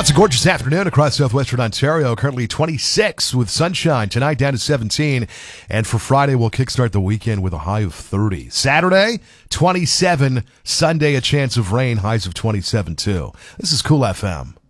It's a gorgeous afternoon across southwestern Ontario. Currently 26 with sunshine. Tonight down to 17. And for Friday, we'll kickstart the weekend with a high of 30. Saturday, 27. Sunday, a chance of rain. Highs of 27 too. This is Cool FM.